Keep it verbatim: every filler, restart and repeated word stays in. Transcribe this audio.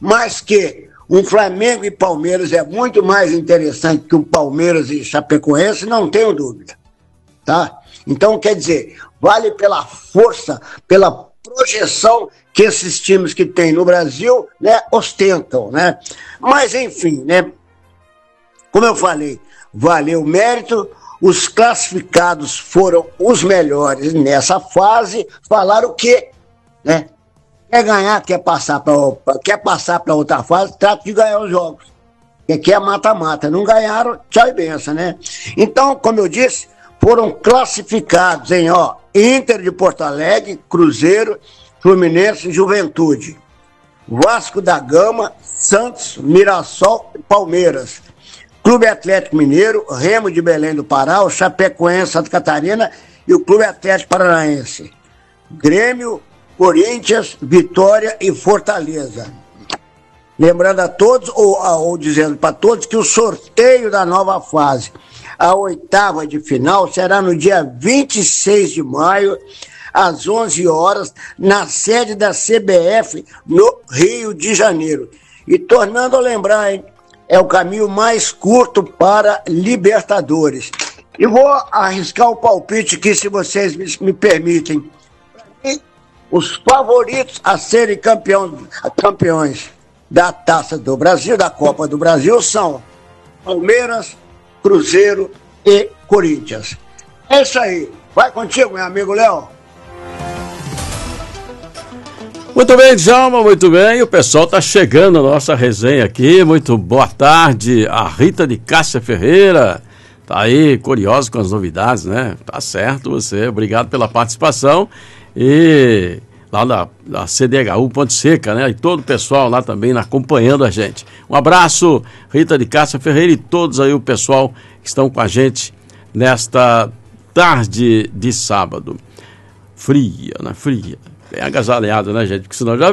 mas que um Flamengo e Palmeiras é muito mais interessante que o Palmeiras e Chapecoense, não tenho dúvida, tá? Então, quer dizer, vale pela força, pela projeção que esses times que tem no Brasil, né, ostentam, né? Mas, enfim, né? Como eu falei, valeu o mérito, os classificados foram os melhores nessa fase, falaram o quê? Né? Quer ganhar, quer passar para quer passar para outra fase, trata de ganhar os jogos. Que aqui é mata-mata. Não ganharam, tchau e benção, né? Então, como eu disse, foram classificados em ó, Inter de Porto Alegre, Cruzeiro, Fluminense e Juventude. Vasco da Gama, Santos, Mirassol e Palmeiras. Clube Atlético Mineiro, Remo de Belém do Pará, o Chapecoense, Santa Catarina e o Clube Atlético Paranaense. Grêmio, Corinthians, Vitória e Fortaleza. Lembrando a todos, ou, ou dizendo para todos, que o sorteio da nova fase, a oitava de final, será no dia vinte e seis de maio, às onze horas, na sede da C B F, no Rio de Janeiro. E tornando a lembrar, hein, é o caminho mais curto para Libertadores. E vou arriscar o palpite aqui, se vocês me, me permitem. Os favoritos a serem campeão, campeões da Taça do Brasil, da Copa do Brasil, são Palmeiras, Cruzeiro e Corinthians. É isso aí. Vai contigo, meu amigo Léo. Muito bem, Djalma, muito bem. O pessoal tá chegando na nossa resenha aqui. Muito boa tarde. A Rita de Cássia Ferreira tá aí, curiosa com as novidades, né? Tá certo você. Obrigado pela participação. E lá na, na C D H U Ponte Seca, né? E todo o pessoal lá também acompanhando a gente. Um abraço, Rita de Cássia Ferreira e todos aí o pessoal que estão com a gente nesta tarde de sábado. Fria, né? Fria. Bem agasalhado, né, gente? Porque senão já